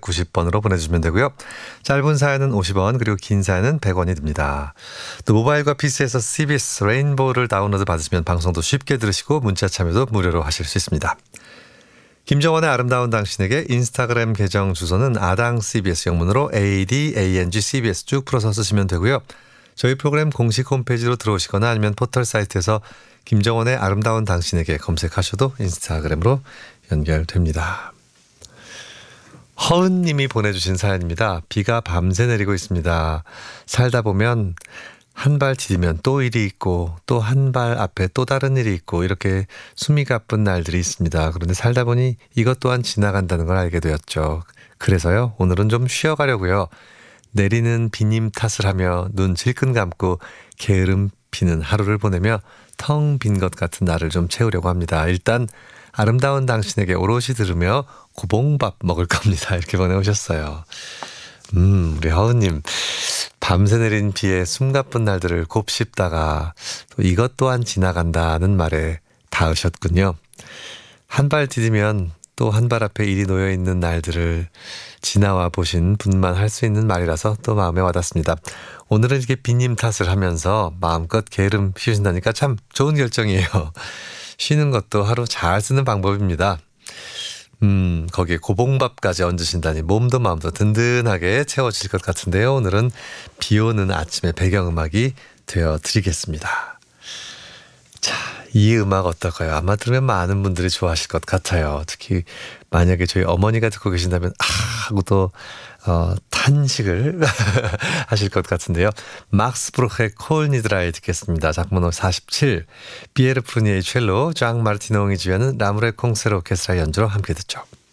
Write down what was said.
90번으로 보내주시면 되고요. 짧은 사연은 50원 그리고 긴 사연은 100원이 듭니다. 또 모바일과 PC에서 CBS 레인보우를 다운로드 받으시면 방송도 쉽게 들으시고 문자 참여도 무료로 하실 수 있습니다. 김정원의 아름다운 당신에게 인스타그램 계정 주소는 아당 CBS 영문으로 ADANG CBS 쭉 풀어서 쓰시면 되고요. 저희 프로그램 공식 홈페이지로 들어오시거나 아니면 포털 사이트에서 김정원의 아름다운 당신에게 검색하셔도 인스타그램으로 연결됩니다. 허은 님이 보내주신 사연입니다. 비가 밤새 내리고 있습니다. 살다 보면 한 발 디디면 또 일이 있고 또 한 발 앞에 또 다른 일이 있고 이렇게 숨이 가쁜 날들이 있습니다. 그런데 살다 보니 이것 또한 지나간다는 걸 알게 되었죠. 그래서요 오늘은 좀 쉬어가려고요. 내리는 비님 탓을 하며 눈 질끈 감고 게으름 피는 하루를 보내며 텅 빈 것 같은 날을 좀 채우려고 합니다. 일단 아름다운 당신에게 오롯이 들으며 고봉밥 먹을 겁니다. 이렇게 보내오셨어요. 우리 허은님 밤새 내린 비에 숨가쁜 날들을 곱씹다가 또 이것 또한 지나간다는 말에 닿으셨군요. 한 발 디디면 또 한 발 앞에 일이 놓여있는 날들을 지나와 보신 분만 할 수 있는 말이라서 또 마음에 와닿습니다. 오늘은 이렇게 비님 탓을 하면서 마음껏 게으름 피우신다니까 참 좋은 결정이에요. 쉬는 것도 하루 잘 쓰는 방법입니다. 거기에 고봉밥까지 얹으신다니 몸도 마음도 든든하게 채워질 것 같은데요. 오늘은 비 오는 아침의 배경음악이 되어드리겠습니다. 자, 이 음악 어떨까요? 아마 들으면 많은 분들이 좋아하실 것 같아요. 특히 만약에 저희 어머니가 듣고 계신다면 하고 또 탄식을 하실 것 같은데요. 막스 브루크의 콜 니드라이 듣겠습니다. 작품번호 47 비에르 프루니에의 첼로, 장 마르티노 옹이 지휘하는 라무레 콩세르 오케스트라 연주로 함께 듣죠.